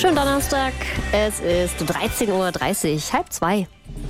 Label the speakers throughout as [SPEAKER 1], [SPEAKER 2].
[SPEAKER 1] Schönen Donnerstag, es ist 13.30 Uhr, 1:30.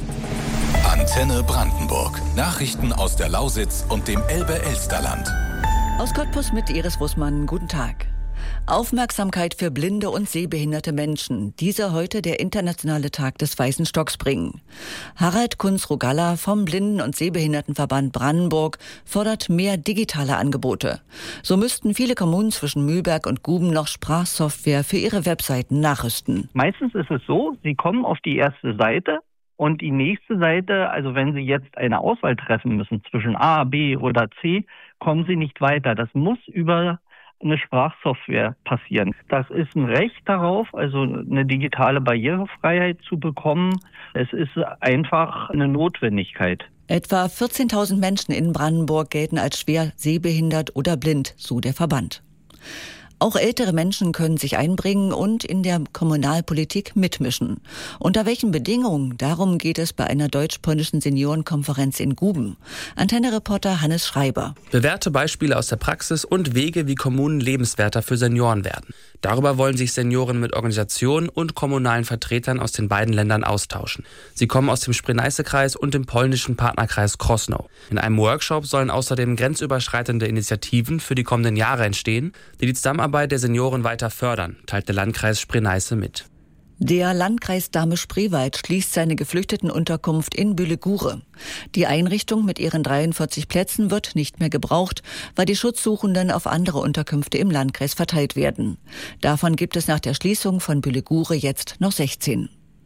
[SPEAKER 2] Antenne Brandenburg. Nachrichten aus der Lausitz und dem Elbe-Elsterland.
[SPEAKER 3] Aus Cottbus mit Iris Wussmann, guten Tag. Aufmerksamkeit für blinde und sehbehinderte Menschen. Dieser heute der internationale Tag des Weißen Stocks bringen. Harald Kunz-Rogalla vom Blinden- und Sehbehindertenverband Brandenburg fordert mehr digitale Angebote. So müssten viele Kommunen zwischen Mühlberg und Guben noch Sprachsoftware für ihre Webseiten nachrüsten.
[SPEAKER 4] Meistens ist es so, Sie kommen auf die erste Seite und die nächste Seite, also wenn Sie jetzt eine Auswahl treffen müssen zwischen A, B oder C, kommen Sie nicht weiter. Das muss über eine Sprachsoftware passieren. Das ist ein Recht darauf, also eine digitale Barrierefreiheit zu bekommen. Es ist einfach eine Notwendigkeit.
[SPEAKER 3] Etwa 14.000 Menschen in Brandenburg gelten als schwer sehbehindert oder blind, so der Verband. Auch ältere Menschen können sich einbringen und in der Kommunalpolitik mitmischen. Unter welchen Bedingungen? Darum geht es bei einer deutsch-polnischen Seniorenkonferenz in Guben. Antenne-Reporter Hannes Schreiber.
[SPEAKER 5] Bewährte Beispiele aus der Praxis und Wege, wie Kommunen lebenswerter für Senioren werden. Darüber wollen sich Senioren mit Organisationen und kommunalen Vertretern aus den beiden Ländern austauschen. Sie kommen aus dem Spree-Neiße-Kreis und dem polnischen Partnerkreis Krosno. In einem Workshop sollen außerdem grenzüberschreitende Initiativen für die kommenden Jahre entstehen, die die Zusammenarbeit der Senioren weiter fördern, teilt der Landkreis Spree-Neiße mit.
[SPEAKER 3] Der Landkreis Dahme-Spreewald schließt seine Geflüchtetenunterkunft in Bühle-Gure. Die Einrichtung mit ihren 43 Plätzen wird nicht mehr gebraucht, weil die Schutzsuchenden auf andere Unterkünfte im Landkreis verteilt werden. Davon gibt es nach der Schließung von Bühle-Gure jetzt noch 16.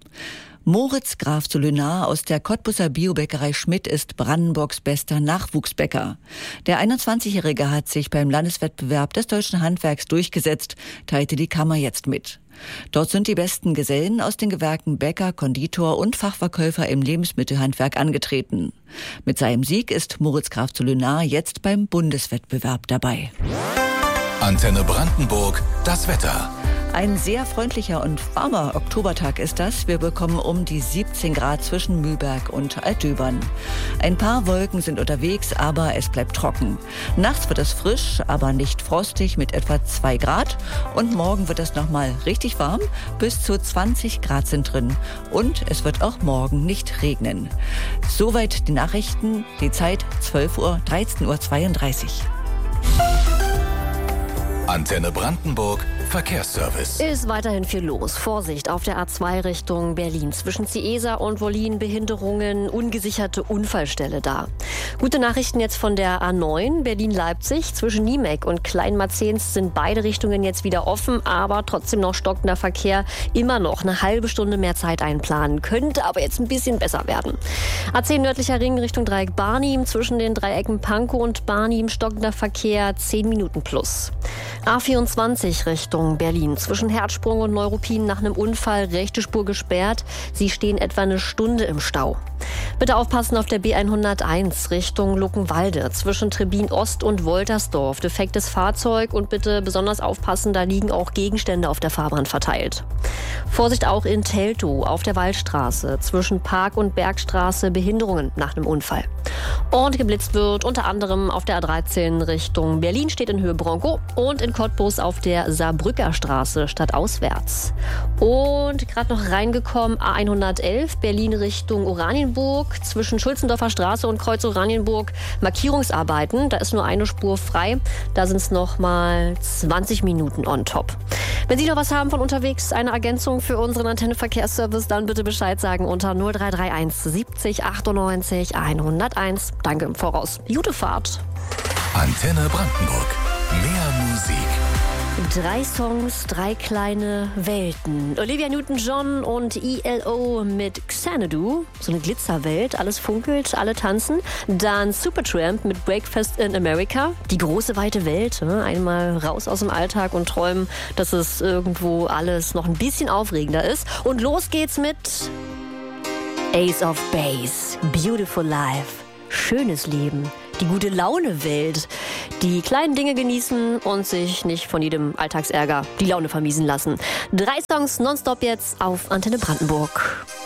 [SPEAKER 3] Moritz Graf zu Lünar aus der Cottbuser Biobäckerei Schmidt ist Brandenburgs bester Nachwuchsbäcker. Der 21-Jährige hat sich beim Landeswettbewerb des deutschen Handwerks durchgesetzt, teilte die Kammer jetzt mit. Dort sind die besten Gesellen aus den Gewerken Bäcker, Konditor und Fachverkäufer im Lebensmittelhandwerk angetreten. Mit seinem Sieg ist Moritz Graf zu Lünar jetzt beim Bundeswettbewerb dabei.
[SPEAKER 2] Antenne Brandenburg, das Wetter.
[SPEAKER 3] Ein sehr freundlicher und warmer Oktobertag ist das. Wir bekommen um die 17 Grad zwischen Mühlberg und Altdöbern. Ein paar Wolken sind unterwegs, aber es bleibt trocken. Nachts wird es frisch, aber nicht frostig mit etwa 2 Grad. Und morgen wird es nochmal richtig warm. Bis zu 20 Grad sind drin. Und es wird auch morgen nicht regnen. Soweit die Nachrichten. Die Zeit 12 Uhr, 13:32 Uhr.
[SPEAKER 2] Antenne Brandenburg, Verkehrsservice.
[SPEAKER 1] Ist weiterhin viel los. Vorsicht auf der A2 Richtung Berlin. Zwischen Ciesa und Wollin Behinderungen, ungesicherte Unfallstelle da. Gute Nachrichten jetzt von der A9 Berlin-Leipzig. Zwischen Niemek und Kleinmarzens sind beide Richtungen jetzt wieder offen, aber trotzdem noch stockender Verkehr. Immer noch eine halbe Stunde mehr Zeit einplanen. Könnte aber jetzt ein bisschen besser werden. A10 nördlicher Ring Richtung Dreieck Barnim. Zwischen den Dreiecken Pankow und Barnim stockender Verkehr 10 Minuten plus. A24 Richtung Berlin. Zwischen Herzsprung und Neuruppin nach einem Unfall rechte Spur gesperrt. Sie stehen etwa eine Stunde im Stau. Bitte aufpassen auf der B101 Richtung Luckenwalde. Zwischen Trebin Ost und Woltersdorf. Defektes Fahrzeug und bitte besonders aufpassen, da liegen auch Gegenstände auf der Fahrbahn verteilt. Vorsicht auch in Teltow auf der Waldstraße. Zwischen Park- und Bergstraße Behinderungen nach einem Unfall. Und geblitzt wird unter anderem auf der A13 Richtung Berlin steht in Höhe Bronco und in Cottbus auf der Saarbrücker Straße stadtauswärts. Und gerade noch reingekommen A111 Berlin Richtung Oranienburg zwischen Schulzendorfer Straße und Kreuz Oranienburg Markierungsarbeiten. Da ist nur eine Spur frei. Da sind es noch mal 20 Minuten on top. Wenn Sie noch was haben von unterwegs, eine Ergänzung für unseren Antenne-Verkehrsservice, dann bitte Bescheid sagen unter 0331 70 98 101. Danke im Voraus. Gute Fahrt.
[SPEAKER 2] Antenne Brandenburg. Mehr Musik.
[SPEAKER 1] 3 Songs, 3 kleine Welten. Olivia Newton-John und ELO mit Xanadu. So eine Glitzerwelt, alles funkelt, alle tanzen. Dann Supertramp mit Breakfast in America. Die große, weite Welt. Einmal raus aus dem Alltag und träumen, dass es irgendwo alles noch ein bisschen aufregender ist. Und los geht's mit Ace of Base. Beautiful Life. Schönes Leben. Die gute Laune-Welt. Die kleinen Dinge genießen und sich nicht von jedem Alltagsärger die Laune vermiesen lassen. 3 Songs nonstop jetzt auf Antenne Brandenburg.